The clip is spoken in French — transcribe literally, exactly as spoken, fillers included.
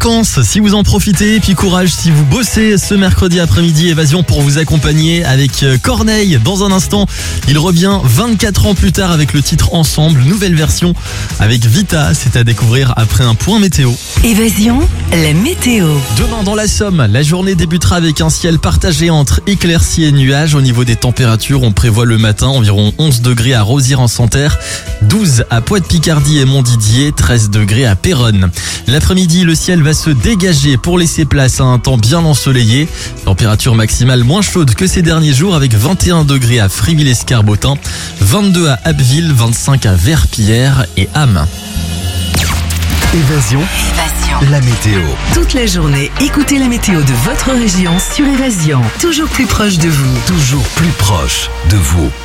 vacances si vous en profitez, puis courage si vous bossez ce mercredi après-midi. Évasion pour vous accompagner avec Corneille. Dans un instant, il revient vingt-quatre ans plus tard avec le titre Ensemble, nouvelle version avec Vita. C'est à découvrir après un point météo. Évasion, la météo. Demain dans la Somme, la journée débutera avec un ciel partagé entre éclaircies et nuages. Au niveau des températures, on prévoit le matin environ onze degrés à Rosières-en-Santerre, douze à Poix-de-Picardie et Montdidier, treize degrés à Péronne. L'après-midi, le ciel va se dégager pour laisser place à un temps bien ensoleillé. Température maximale moins chaude que ces derniers jours avec vingt et un degrés à Friville-Escarbotin, vingt-deux à Abbeville, vingt-cinq à Verpillière et Ham. Évasion, Évasion. la météo. Toute la journée, écoutez la météo de votre région sur Évasion. Toujours plus proche de vous. Toujours plus proche de vous.